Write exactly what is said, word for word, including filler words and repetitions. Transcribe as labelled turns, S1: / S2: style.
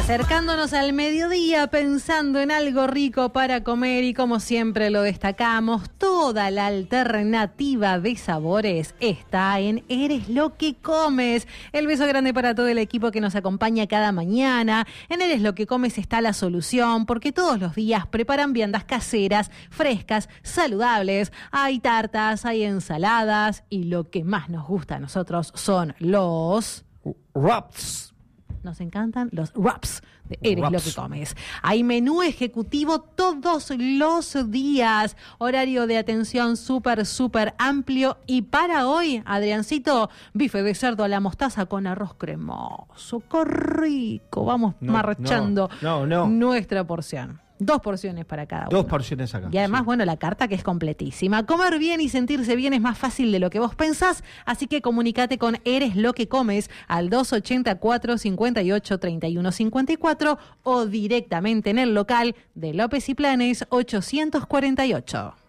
S1: Acercándonos al mediodía, pensando en algo rico para comer y como siempre lo destacamos, toda la alternativa de sabores está en Eres lo que comes. El beso grande para todo el equipo que nos acompaña cada mañana. En Eres lo que comes está la solución, porque todos los días preparan viandas caseras, frescas, saludables. Hay tartas, hay ensaladas y lo que más nos gusta a nosotros son los
S2: wraps.
S1: Nos encantan los wraps de Eres
S2: Wraps.
S1: lo que comes. Hay menú ejecutivo todos los días. Horario de atención súper, súper amplio. Y para hoy, Adriancito, bife de cerdo a la mostaza con arroz cremoso. ¡Qué rico! Vamos
S2: No,
S1: marchando
S2: no, no, no.
S1: nuestra porción. Dos porciones para cada uno.
S2: Dos porciones acá.
S1: Y además,
S2: sí.
S1: bueno, la carta que es completísima. Comer bien y sentirse bien es más fácil de lo que vos pensás, así que comunicate con Eres lo que comes al dos ochenta y cuatro, cincuenta y ocho, treinta y uno cincuenta y cuatro o directamente en el local de López y Planes ochocientos cuarenta y ocho.